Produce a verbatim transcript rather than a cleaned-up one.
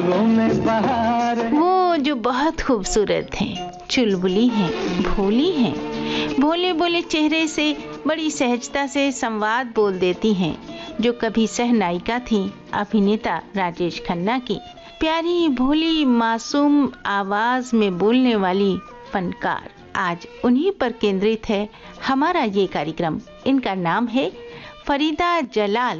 वो जो बहुत खूबसूरत हैं, चुलबुली हैं, भोली हैं, भोले भोले चेहरे से बड़ी सहजता से संवाद बोल देती हैं, जो कभी सहनायिका थी अभिनेता राजेश खन्ना की। प्यारी भोली मासूम आवाज में बोलने वाली फनकार, आज उन्हीं पर केंद्रित है हमारा ये कार्यक्रम। इनका नाम है फरीदा जलाल।